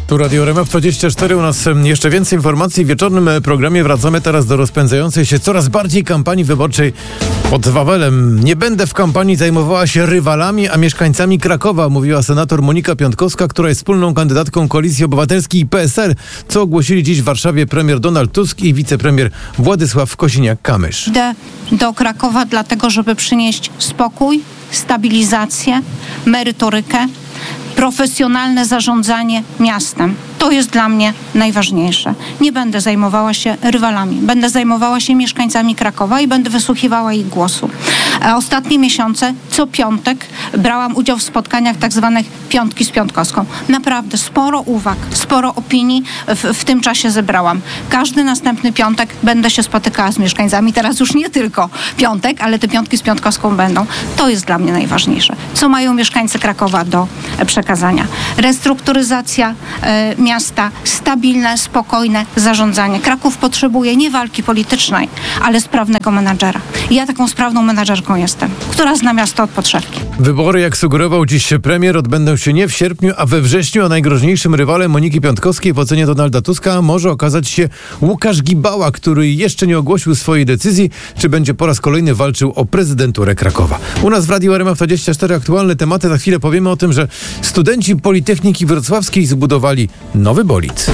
Tu Radio RMF24, u nas jeszcze więcej informacji. W wieczornym programie wracamy teraz do rozpędzającej się coraz bardziej kampanii wyborczej pod Wawelem. Nie będę w kampanii zajmowała się rywalami, a mieszkańcami Krakowa, mówiła senator Monika Piątkowska, która jest wspólną kandydatką Koalicji Obywatelskiej i PSL, co ogłosili dziś w Warszawie premier Donald Tusk i wicepremier Władysław Kosiniak-Kamysz. Idę do Krakowa dlatego, żeby przynieść spokój, stabilizację, merytorykę, profesjonalne zarządzanie miastem. To jest dla mnie najważniejsze. Nie będę zajmowała się rywalami. Będę zajmowała się mieszkańcami Krakowa i będę wysłuchiwała ich głosu. Ostatnie miesiące, co piątek, brałam udział w spotkaniach tak zwanych piątki z Piątkowską. Naprawdę sporo uwag, sporo opinii w tym czasie zebrałam. Każdy następny piątek będę się spotykała z mieszkańcami. Teraz już nie tylko piątek, ale te piątki z Piątkowską będą. To jest dla mnie najważniejsze. Co mają mieszkańcy Krakowa do przekazania? Restrukturyzacja miasta, stabilne, spokojne zarządzanie. Kraków potrzebuje nie walki politycznej, ale sprawnego menadżera. Ja taką sprawną menadżerką jestem, która zna miasto od podszewki. Wybory, jak sugerował dziś premier, odbędą się nie w sierpniu, a we wrześniu, a najgroźniejszym rywalem Moniki Piątkowskiej w ocenie Donalda Tuska może okazać się Łukasz Gibała, który jeszcze nie ogłosił swojej decyzji, czy będzie po raz kolejny walczył o prezydenturę Krakowa. U nas w Radiu RMF24 aktualne tematy. Za chwilę powiemy o tym, że studenci Politechniki Wrocławskiej zbudowali nowy bolid.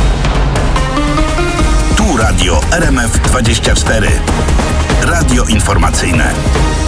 Tu Radio RMF24. Radio informacyjne.